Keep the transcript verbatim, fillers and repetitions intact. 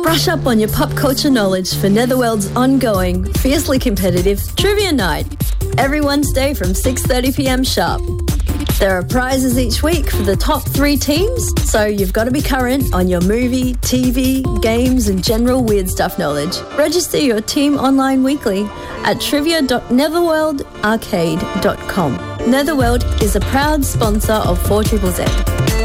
Brush up on your pop culture knowledge for Netherworld's ongoing, fiercely competitive Trivia Night, every Wednesday from six thirty p m sharp. There are prizes each week for the top three teams, so you've got to be current on your movie, T V, games and general weird stuff knowledge. Register your team online weekly at trivia dot netherworld arcade dot com. Netherworld is a proud sponsor of four Z Z Z.